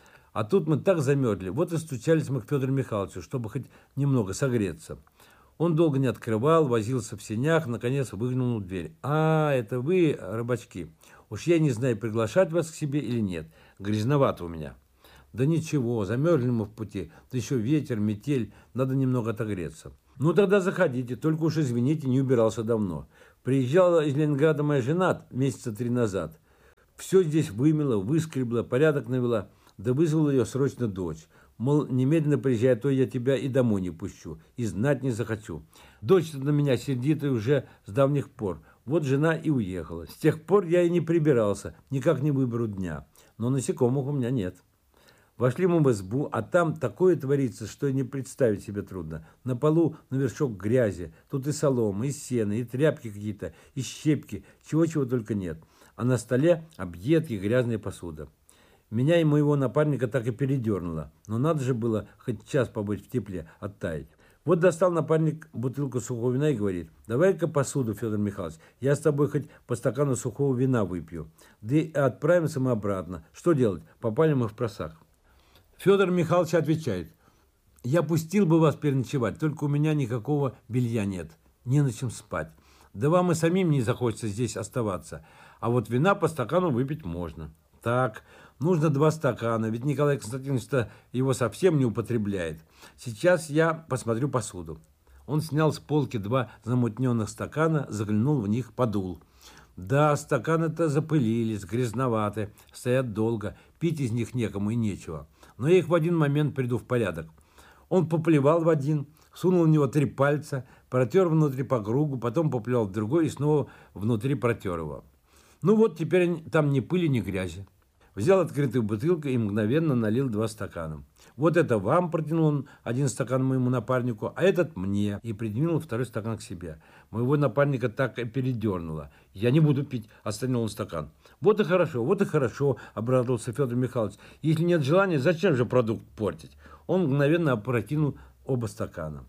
А тут мы так замерзли, вот и стучались мы к Федору Михайловичу, чтобы хоть немного согреться. Он долго не открывал, возился в сенях, наконец выглянул в дверь. «А, это вы, рыбачки? Уж я не знаю, приглашать вас к себе или нет. Грязновато у меня». «Да ничего, замерзли мы в пути, да еще ветер, метель, надо немного отогреться». «Ну тогда заходите, только уж извините, не убирался давно. Приезжала из Ленинграда моя жена месяца 3 назад. Все здесь вымела, выскребла, порядок навела, да вызвала ее срочно дочь. Мол, немедленно приезжай, а то я тебя и домой не пущу, и знать не захочу. Дочь-то на меня сердитая уже с давних пор. Вот жена и уехала. С тех пор я и не прибирался, никак не выберу дня. Но насекомых у меня нет». Вошли мы в избу, а там такое творится, что и не представить себе трудно. На полу навершок грязи, тут и солома, и сено, и тряпки какие-то, и щепки, чего-чего только нет. А на столе объедки, грязная посуда. Меня и моего напарника так и передернуло. Но надо же было хоть час побыть в тепле, оттаять. Вот достал напарник бутылку сухого вина и говорит: «Давай-ка посуду, Федор Михайлович, я с тобой хоть по стакану сухого вина выпью. Да и отправимся мы обратно. Что делать? Попали мы в просак». Федор Михайлович отвечает: «Я пустил бы вас переночевать, только у меня никакого белья нет, не на чем спать. Да вам и самим не захочется здесь оставаться, а вот вина по стакану выпить можно». «Так, нужно 2 стакана, ведь Николай Константинович-то его совсем не употребляет. Сейчас я посмотрю посуду». Он снял с полки 2 замутненных стакана, заглянул в них, подул. Да, стаканы-то запылились, грязноваты, стоят долго, пить из них некому и нечего. Но я их в один момент приду в порядок. Он поплевал в один, сунул в него 3 пальца, протер внутри по кругу, потом поплевал в другой и снова внутри протер его. Ну вот, теперь там ни пыли, ни грязи. Взял открытую бутылку и мгновенно налил 2 стакана. «Вот это вам», — протянул он 1 стакан моему напарнику, «а этот мне», и придвинул 2 стакан к себе. Моего напарника так и передернуло. «Я не буду пить», — остановил он стакан. Вот и хорошо», — обрадовался Федор Михайлович. «Если нет желания, зачем же продукт портить?» Он мгновенно опрокинул оба стакана.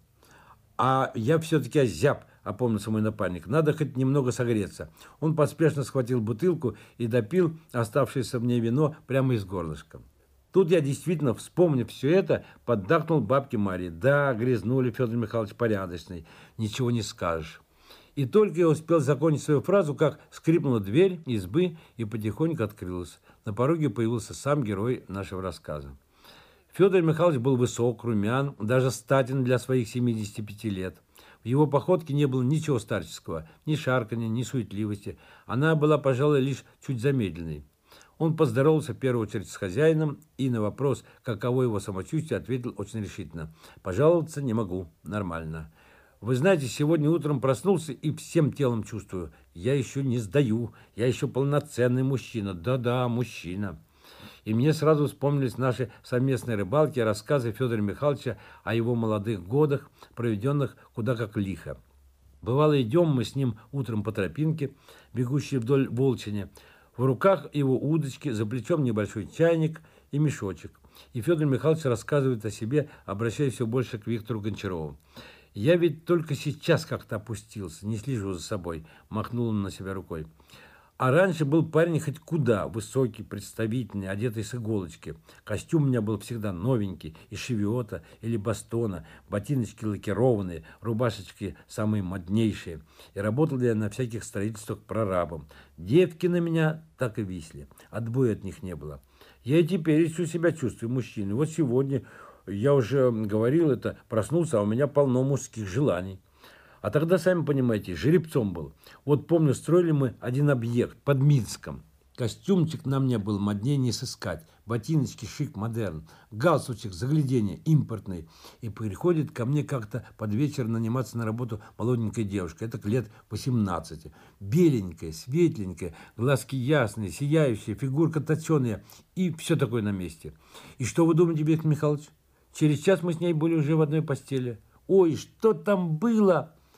«А я все-таки озяб», — опомнился мой напарник. «Надо хоть немного согреться». Он поспешно схватил бутылку и допил оставшееся мне вино прямо из горлышка. Тут я действительно, вспомнив все это, поддакнул бабке Марии. Да, грязнули, Федор Михайлович порядочный, ничего не скажешь. И только я успел закончить свою фразу, как скрипнула дверь избы и потихоньку открылась. На пороге появился сам герой нашего рассказа. Федор Михайлович был высок, румян, даже статен для своих 75 лет. В его походке не было ничего старческого, ни шарканья, ни суетливости. Она была, пожалуй, лишь чуть замедленной. Он поздоровался в первую очередь с хозяином и на вопрос, каково его самочувствие, ответил очень решительно: «Пожаловаться не могу, нормально. Вы знаете, сегодня утром проснулся и всем телом чувствую. Я еще не сдаю, я еще полноценный мужчина. Да-да, мужчина». И мне сразу вспомнились наши совместные рыбалки и рассказы Федора Михайловича о его молодых годах, проведенных куда как лихо. Бывало, идем мы с ним утром по тропинке, бегущей вдоль Волчиня. В руках его удочки, за плечом небольшой чайник и мешочек. И Федор Михайлович рассказывает о себе, обращаясь все больше к Виктору Гончарову. «Я ведь только сейчас как-то опустился, не слежу за собой», — махнул он на себя рукой. «А раньше был парень хоть куда, высокий, представительный, одетый с иголочки. Костюм у меня был всегда новенький, из шевиота или бастона, ботиночки лакированные, рубашечки самые моднейшие. И работал я на всяких строительствах прорабом. Девки на меня так и висли, отбоя от них не было. Я и теперь еще себя чувствую мужчиной. Вот сегодня, я уже говорил это, проснулся, а у меня полно мужских желаний. А тогда, сами понимаете, жеребцом был. Вот помню, строили мы один объект под Минском. Костюмчик на мне был моднее не сыскать. Ботиночки шик, модерн. Галстучек, загляденье, импортный. И приходит ко мне как-то под вечер наниматься на работу молоденькая девушка. Это лет 18. Беленькая, светленькая, глазки ясные, сияющие, фигурка точеная. И все такое на месте. И что вы думаете, Виктор Михайлович? Через час мы с ней были уже в одной постели. Ой, что там было?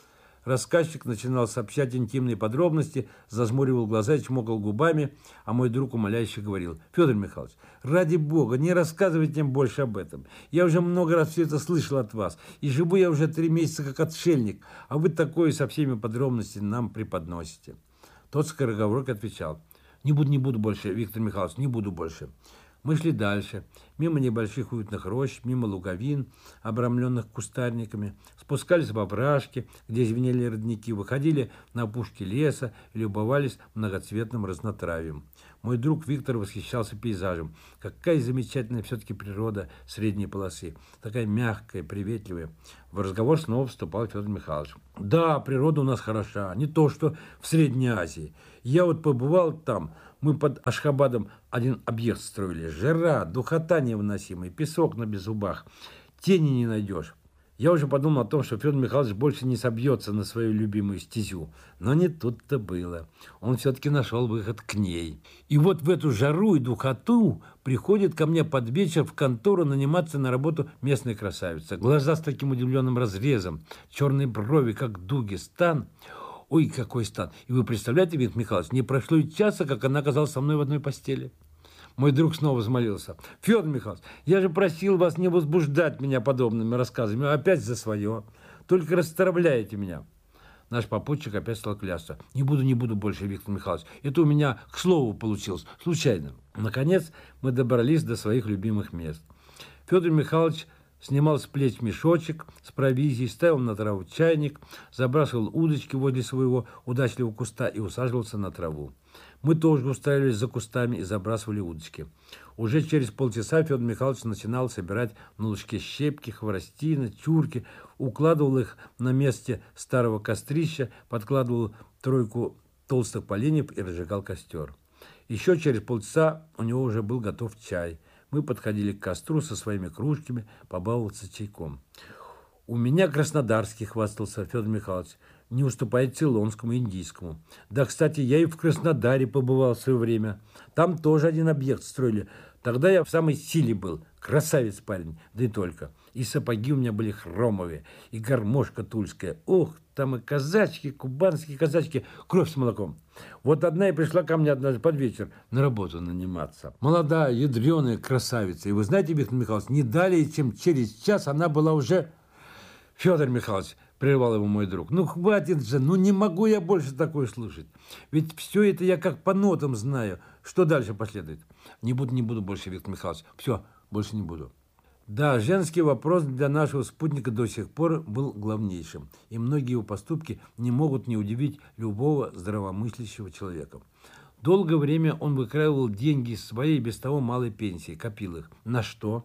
Рассказчик начинал сообщать интимные подробности, зажмуривал глаза и чмокал губами, а мой друг умоляюще говорил: «Федор Михайлович, ради бога, не рассказывайте им больше об этом. Я уже много раз все это слышал от вас, и живу я уже 3 месяца как отшельник, а вы такое со всеми подробностями нам преподносите». Тот скороговоркой отвечал: не буду больше, Виктор Михайлович, не буду больше». Мы шли дальше, мимо небольших уютных рощ, мимо луговин, обрамленных кустарниками, спускались в овражки, где звенели родники, выходили на опушки леса и любовались многоцветным разнотравием. Мой друг Виктор восхищался пейзажем. Какая замечательная все-таки природа средней полосы, такая мягкая, приветливая. В разговор снова вступал Федор Михайлович. «Да, природа у нас хороша, не то что в Средней Азии. Я вот побывал там, мы под Ашхабадом один объект строили. Жара, духота невыносимая, песок на беззубах, тени не найдешь». Я уже подумал о том, что Федор Михайлович больше не собьется на свою любимую стезю. Но не тут-то было. Он все-таки нашел выход к ней. И вот в эту жару и духоту приходит ко мне под вечер в контору наниматься на работу местная красавица. Глаза с таким удивленным разрезом, черные брови, как дуги, стан. Ой, какой стан! И вы представляете, Виктор Михайлович, не прошло и часа, как она оказалась со мной в одной постели. Мой друг снова взмолился: «Федор Михайлович, я же просил вас не возбуждать меня подобными рассказами, опять за свое. Только расстравляете меня». Наш попутчик опять стал клясться: не буду больше, Виктор Михайлович. Это у меня к слову получилось, случайно». Наконец мы добрались до своих любимых мест. Федор Михайлович снимал с плеч мешочек с провизией, ставил на траву чайник, забрасывал удочки возле своего удачливого куста и усаживался на траву. Мы тоже устраивались за кустами и забрасывали удочки. Уже через полчаса Федор Михайлович начинал собирать на лужке щепки, хворостины, чурки, укладывал их на месте старого кострища, подкладывал 3 толстых поленьев и разжигал костер. Еще через полчаса у него уже был готов чай. Мы подходили к костру со своими кружками побаловаться чайком. «У меня краснодарский», — хвастался Федор Михайлович, «не уступает цейлонскому, индийскому. Да, кстати, я и в Краснодаре побывал в свое время. Там тоже один объект строили. Тогда я в самой силе был. Красавец парень, да и только. И сапоги у меня были хромовые, и гармошка тульская. Ох, там и казачки, кубанские казачки, кровь с молоком. Вот одна и пришла ко мне однажды под вечер на работу наниматься. Молодая, ядреная красавица. И вы знаете, Виктор Михайлович, не далее, чем через час она была уже...» «Федор Михайлович», — прервал его мой друг, «ну хватит же, ну не могу я больше такое слушать. Ведь все это я как по нотам знаю. Что дальше последует?» Не буду больше, Виктор Михайлович. Все, больше не буду». Да, женский вопрос для нашего спутника до сих пор был главнейшим, и многие его поступки не могут не удивить любого здравомыслящего человека. Долгое время он выкраивал деньги из своей без того малой пенсии, копил их. На что?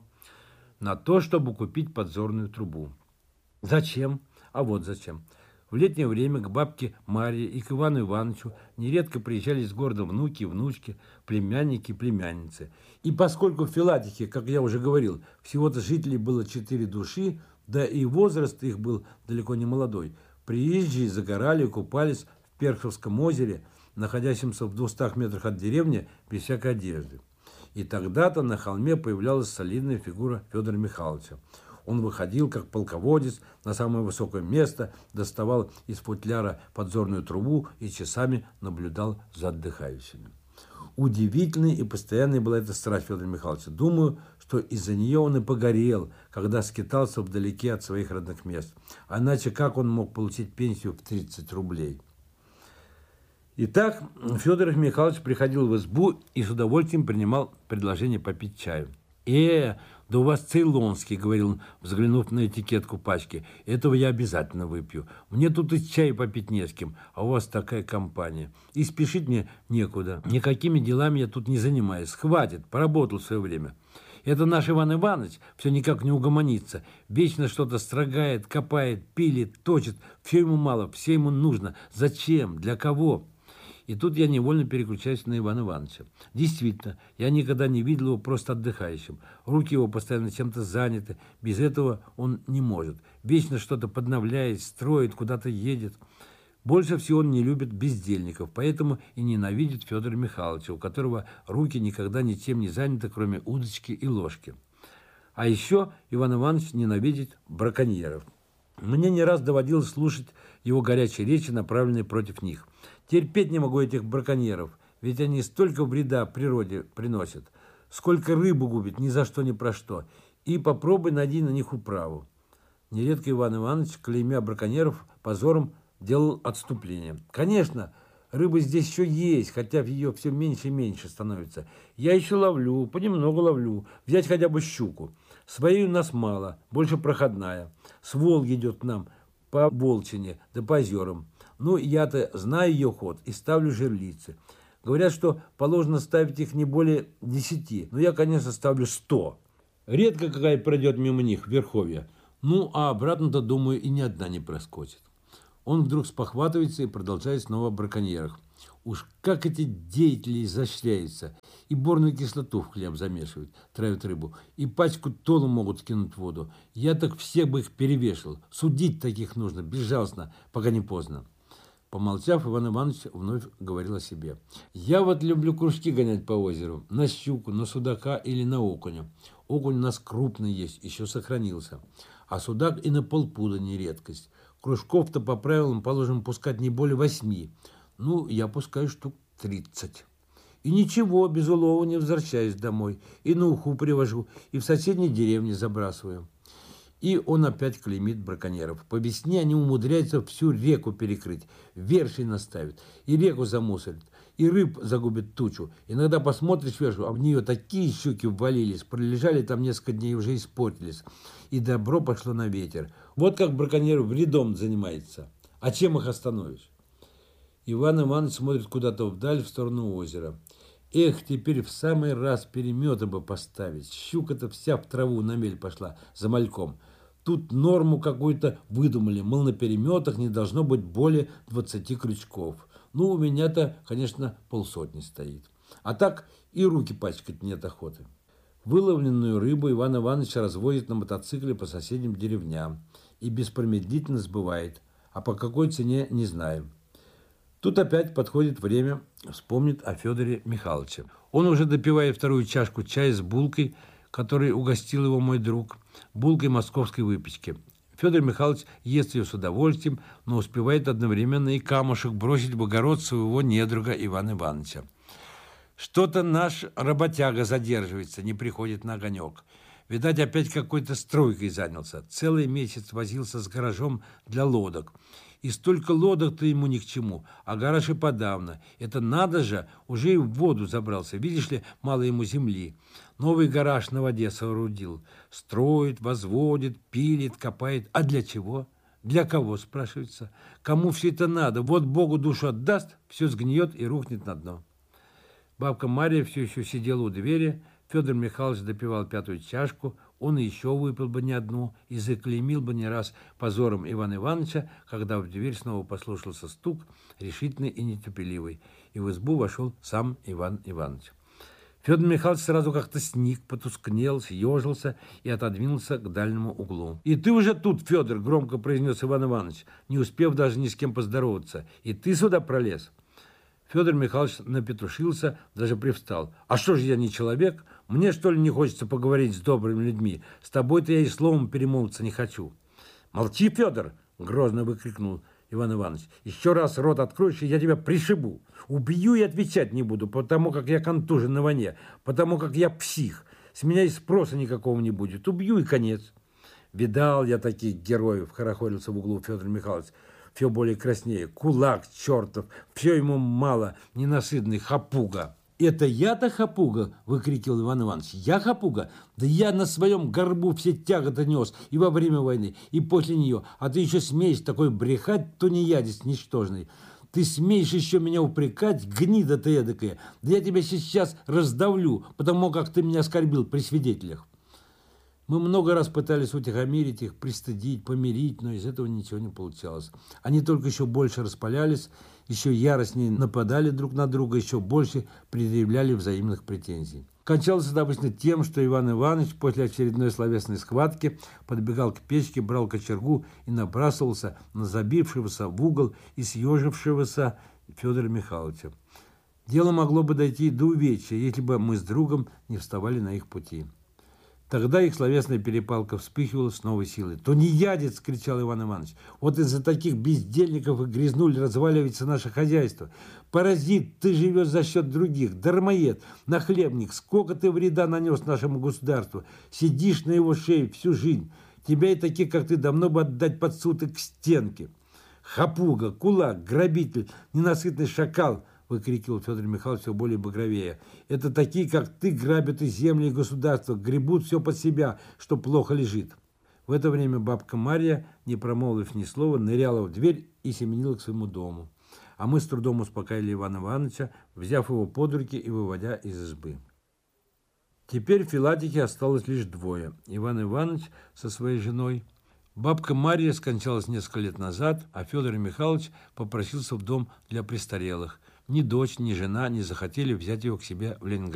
На то, чтобы купить подзорную трубу. Зачем? А вот зачем. В летнее время к бабке Марье и к Ивану Ивановичу нередко приезжали с города внуки, внучки, племянники, племянницы. И поскольку в Филатихе, как я уже говорил, всего-то жителей было 4 души, да и возраст их был далеко не молодой, приезжие загорали, купались в Перховском озере, находящемся в 200 метрах от деревни, без всякой одежды. И тогда-то на холме появлялась солидная фигура Федора Михайловича. Он выходил, как полководец, на самое высокое место, доставал из футляра подзорную трубу и часами наблюдал за отдыхающими. Удивительной и постоянной была эта страсть Федора Михайловича. Думаю, что из-за нее он и погорел, когда скитался вдалеке от своих родных мест. А иначе как он мог получить пенсию в 30 рублей? Итак, Федор Михайлович приходил в избу и с удовольствием принимал предложение попить чаю. Да у вас цейлонский», — говорил он, взглянув на этикетку пачки. «Этого я обязательно выпью. Мне тут и чай попить не с кем, а у вас такая компания. И спешить мне некуда. Никакими делами я тут не занимаюсь. Хватит, поработал в свое время. Это наш Иван Иванович все никак не угомонится. Вечно что-то строгает, копает, пилит, точит. Все ему мало, все ему нужно. Зачем? Для кого?» И тут я невольно переключаюсь на Ивана Ивановича. Действительно, я никогда не видел его просто отдыхающим. Руки его постоянно чем-то заняты. Без этого он не может. Вечно что-то подновляет, строит, куда-то едет. Больше всего он не любит бездельников, поэтому и ненавидит Федора Михайловича, у которого руки никогда ничем не заняты, кроме удочки и ложки. А еще Иван Иванович ненавидит браконьеров. Мне не раз доводилось слушать его горячие речи, направленные против них. Терпеть не могу этих браконьеров, ведь они столько вреда природе приносят, сколько рыбу губят ни за что ни про что, и попробуй найди на них управу. Нередко Иван Иванович, клеймя браконьеров, позором делал отступление. Конечно, рыба здесь еще есть, хотя ее все меньше и меньше становится. Я еще ловлю, понемногу ловлю, взять хотя бы щуку. Своей у нас мало, больше проходная. С Волги идет к нам по Волчине, да по озерам. Ну, я-то знаю ее ход и ставлю жерлицы. Говорят, что положено ставить их не более 10, но я, конечно, ставлю 100. Редко какая пройдет мимо них в верховье. Ну, а обратно-то, думаю, и ни одна не проскочит. Он вдруг спохватывается и продолжает снова о браконьерах. Уж как эти деятели изощряются. И борную кислоту в хлеб замешивают, травят рыбу. И пачку толу могут кинуть в воду. Я так всех бы их перевешал. Судить таких нужно, безжалостно, пока не поздно. Помолчав, Иван Иванович вновь говорил о себе. Я вот люблю кружки гонять по озеру. На щуку, на судака или на окуня. Окунь у нас крупный есть, еще сохранился. А судак и на полпуда не редкость. Кружков-то по правилам положено пускать не более 8. Ну, я пускаю штук 30. И ничего, без улова не возвращаюсь домой. И на уху привожу, и в соседней деревне забрасываю. И он опять клеймит браконьеров. По весне они умудряются всю реку перекрыть, верши наставят, и реку замусорят, и рыб загубят тучу. Иногда посмотришь вершу, а в нее такие щуки ввалились, пролежали там несколько дней, уже испортились. И добро пошло на ветер. Вот как браконьер вредом занимается. А чем их остановишь? Иван Иванович смотрит куда-то вдаль, в сторону озера. Эх, теперь в самый раз переметы бы поставить. Щука-то вся в траву на мель пошла за мальком. Тут норму какую-то выдумали, мол, на переметах не должно быть более 20 крючков. Ну, у меня-то, конечно, 50 стоит. А так и руки пачкать нет охоты. Выловленную рыбу Иван Иванович развозит на мотоцикле по соседним деревням и беспромедлительно сбывает, а по какой цене не знаю. Тут опять подходит время вспомнить о Федоре Михайловиче. Он уже допивает вторую чашку чая с булкой, которой угостил его мой друг, булкой московской выпечки. Федор Михайлович ест ее с удовольствием, но успевает одновременно и камушек бросить в огород своего недруга Ивана Ивановича. Что-то наш работяга задерживается, не приходит на огонек. Видать, опять какой-то стройкой занялся. Целый месяц возился с гаражом для лодок. И столько лодок-то ему ни к чему, а гараж и подавно. Это надо же, уже и в воду забрался. Видишь ли, мало ему земли. Новый гараж на воде соорудил. Строит, возводит, пилит, копает. А для чего? Для кого, спрашивается? Кому все это надо? Вот Богу душу отдаст, все сгниет и рухнет на дно. Бабка Марья все еще сидела у двери. Федор Михайлович допивал 5-ю чашку. Он и еще выпил бы не одну и заклеймил бы не раз позором Ивана Ивановича, когда в дверь снова послышался стук, решительный и нетерпеливый, и в избу вошел сам Иван Иванович. Федор Михайлович сразу как-то сник, потускнел, съежился и отодвинулся к дальнему углу. «И ты уже тут, Федор!» — громко произнес Иван Иванович, не успев даже ни с кем поздороваться. «И ты сюда пролез?» Федор Михайлович напетушился, даже привстал. «А что же я не человек? Мне, что ли, не хочется поговорить с добрыми людьми? С тобой-то я и словом перемолвиться не хочу». «Молчи, Федор!» — грозно выкрикнул Иван Иванович. «Еще раз рот откроешь, и я тебя пришибу. Убью и отвечать не буду, потому как я контужен на войне, потому как я псих. С меня и спроса никакого не будет. Убью и конец». «Видал я таких героев!» — хорохорился в углу Федор Михайлович. Все более краснее. «Кулак чертов! Все ему мало, ненасытный хапуга!» «Это я-то хапуга!» — выкрикивал Иван Иванович. «Я хапуга? Да я на своем горбу все тяготы нес и во время войны, и после нее. А ты еще смеешь такой брехать, тунеядец ничтожный. Ты смеешь еще меня упрекать, гнида ты эдакая. Да я тебя сейчас раздавлю, потому как ты меня оскорбил при свидетелях». Мы много раз пытались утихомирить их, пристыдить, помирить, но из этого ничего не получалось. Они только еще больше распалялись, еще яростнее нападали друг на друга, еще больше предъявляли взаимных претензий. Кончалось это обычно тем, что Иван Иванович после очередной словесной схватки подбегал к печке, брал кочергу и набрасывался на забившегося в угол и съежившегося Федора Михайловича. Дело могло бы дойти до увечья, если бы мы с другом не вставали на их пути. Тогда их словесная перепалка вспыхивала с новой силой. «Тунеядец!» – кричал Иван Иванович. «Вот из-за таких бездельников и грязнуль разваливается наше хозяйство. Паразит, ты живешь за счет других. Дармоед, нахлебник, сколько ты вреда нанес нашему государству. Сидишь на его шее всю жизнь. Тебя и таких, как ты, давно бы отдать под суд и к стенке. Хапуга, кулак, грабитель, ненасытный шакал!» – выкрикивал Федор Михайлович все более багровее. «Это такие, как ты, грабят и земли, и государство, гребут все под себя, что плохо лежит». В это время бабка Марья, не промолвив ни слова, ныряла в дверь и семенила к своему дому. А мы с трудом успокаивали Ивана Ивановича, взяв его под руки и выводя из избы. Теперь в Филатике осталось лишь двое. Иван Иванович со своей женой. Бабка Марья скончалась несколько лет назад, а Федор Михайлович попросился в дом для престарелых. Ни дочь, ни жена не захотели взять его к себе в Ленинград.